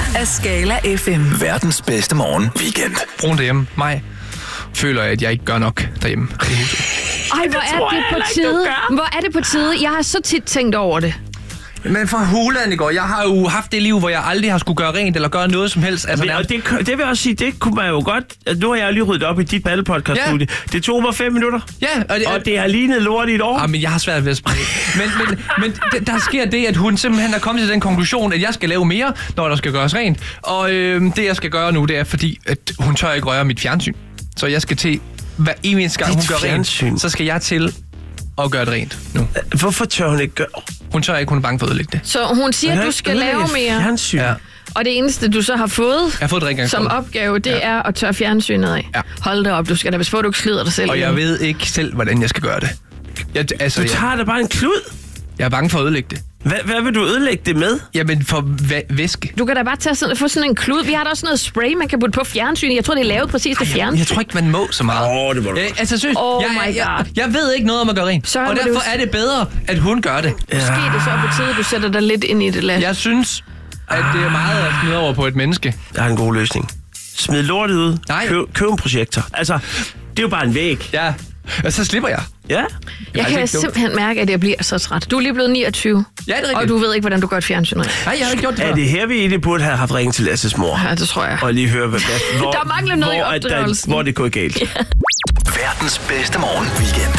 af Skala FM. Verdens bedste morgen weekend. Brun derhjemme. Mig føler jeg, at jeg ikke gør nok derhjemme. Ej, hvor er det på tide. Hvor er det på tide. Jeg har så tit tænkt over det. Men for hulen i går, jeg har jo haft det liv, hvor jeg aldrig har skulle gøre rent eller gøre noget som helst. Altså, og det vil jeg også sige, det kunne man jo godt. Nu har jeg lige ryddet op i dit paddelpodcast-studie. Ja. Det tog mig 5 minutter. Ja, og det har lignet lort i et år. Men jeg har svært ved at springe. men der sker det, at hun simpelthen er kommet til den konklusion, at jeg skal lave mere, når der skal gøres rent. Og det, jeg skal gøre nu, det er, fordi at hun tør ikke røre mit fjernsyn. Så jeg skal til, hver eneste gang hun gør rent, så skal jeg til at gøre det rent nu. Hvorfor tør hun ikke gøre? Hun tør ikke, hun er bange for at ødelægge det. Så hun siger, at du skal lave mere. Fjernsyn. Ja. Og det eneste, du så har fået, som opgave, det er at tørre fjernsynet af. Ja. Hold da op, du skal da vist få, du ikke slider dig selv. Og jeg ved ikke selv, hvordan jeg skal gøre det. Du tager da bare en klud. Jeg er bange for at ødelægge det. Hvad vil du ødelægge det med? Jamen for væske. Du kan da bare få sådan en klud. Vi har da også noget spray, man kan putte på fjernsynet. Jeg tror, det er lavet præcis til fjernsyn. Jeg tror ikke, man må så meget. Det må du. Jeg ved ikke noget om at gøre rent. Og derfor er det bedre, at hun gør det. Måske det så på tide, du sætter dig lidt ind i det, Lasse. Jeg synes, at det er meget at smide over på et menneske. Jeg har en god løsning. Smid lortet ud. Nej. Køb en projektor. Altså, det er jo bare en væg. Ja. Og så slipper jeg. Ja. Jeg kan simpelthen mærke, at jeg bliver så træt. Du er lige blevet 29. Ja, det er rigtigt. Og du ved ikke, hvordan du gør et fjernsyn. Nej, jeg har ikke gjort det før. Er det her, vi egentlig burde have haft ringet til Lasses mor? Ja, det tror jeg. Og lige høre, hvor der mangler noget i opdragelsen. Hvor det går galt. Verdens bedste morgen weekend.